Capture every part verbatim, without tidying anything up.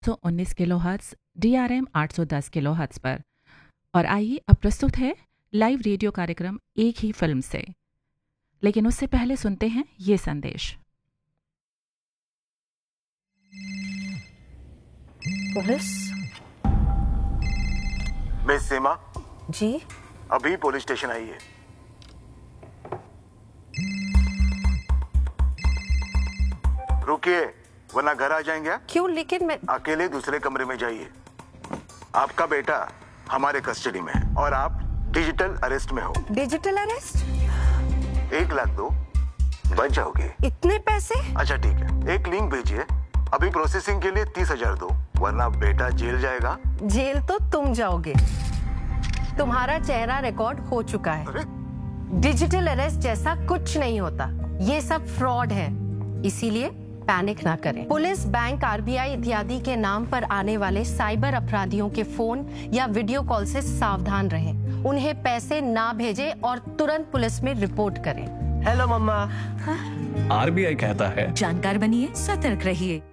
सौ उन्नीस kilohertz D R M आठ सौ दस किलोहर्ट्ज़ पर। और आइए अब प्रस्तुत है लाइव रेडियो कार्यक्रम एक ही फिल्म से। लेकिन उससे पहले सुनते हैं ये संदेश। पुलिस? मिस सीमा जी? अभी पुलिस स्टेशन आई है। रुकिए वरना घर आ जाएंगे आप। क्यों? लेकिन मैं अकेले दूसरे कमरे में जाइए। आपका बेटा हमारे कस्टडी में है और आप डिजिटल अरेस्ट में हो। Digital arrest? एक लाख दो, बच जाओगे। इतने पैसे? अच्छा ठीक है, एक लिंक भेजिए। अभी प्रोसेसिंग के लिए तीस हजार दो, वरना बेटा जेल जाएगा। जेल तो तुम जाओगे। तुम्हारा चेहरा रिकॉर्ड हो चुका है। अरे? डिजिटल अरेस्ट जैसा कुछ नहीं होता, ये सब फ्रॉड है। इसीलिए पैनिक ना करें। Police, bank, R B I इत्यादि के नाम पर आने वाले साइबर अपराधियों के फोन या वीडियो कॉल से सावधान रहें। उन्हें पैसे ना भेजें और तुरंत पुलिस में रिपोर्ट करें। Hello mamma. R B I कहता है, जानकार बनिए, सतर्क रहिए।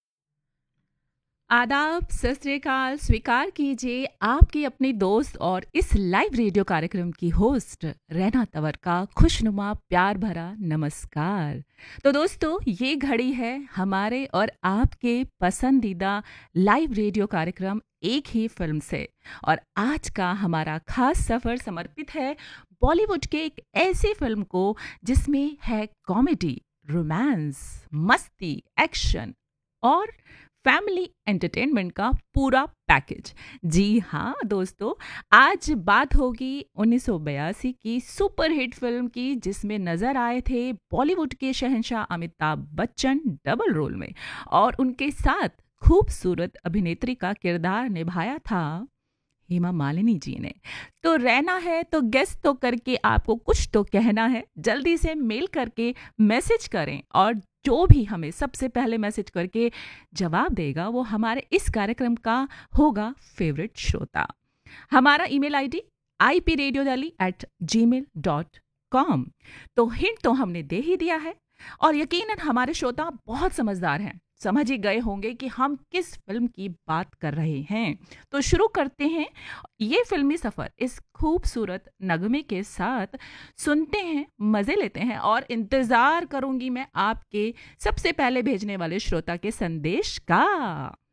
आदाब, सत श्री अकाल, स्वीकार कीजिए आपकी अपनी दोस्त और इस लाइव रेडियो कार्यक्रम की होस्ट रैना तंवर का खुशनुमा प्यार भरा नमस्कार। तो दोस्तों, ये घड़ी है हमारे और आपके पसंदीदा लाइव रेडियो कार्यक्रम एक ही फिल्म से। और आज का हमारा खास सफर समर्पित है बॉलीवुड के एक ऐसी फिल्म को जिसमें है कॉमेडी, रोमांस, मस्ती, एक्शन और फैमिली एंटरटेनमेंट का पूरा पैकेज। जी हाँ दोस्तों, आज बात होगी उन्नीस सौ बयासी की सुपरहिट फिल्म की, जिसमें नजर आए थे बॉलीवुड के शहंशाह अमिताभ बच्चन डबल रोल में, और उनके साथ खूबसूरत अभिनेत्री का किरदार निभाया था हेमा मालिनी जी ने। तो रहना है तो गेस तो करके आपको कुछ तो कहना है। जल्दी से मेल करके मैसेज करें, और जो भी हमें सबसे पहले मैसेज करके जवाब देगा वो हमारे इस कार्यक्रम का होगा फेवरेट श्रोता। हमारा email ID I P radio Delhi eight ji mail dot com. तो हिंट तो हमने दे ही दिया है, और यकीनन हमारे श्रोता बहुत समझदार हैं, समझ ही गए होंगे कि हम किस फिल्म की बात कर रहे हैं। तो शुरू करते हैं ये फिल्मी सफर इस खूबसूरत नगमे के साथ। सुनते हैं, मजे लेते हैं, और इंतजार करूंगी मैं आपके सबसे पहले भेजने वाले श्रोता के संदेश का।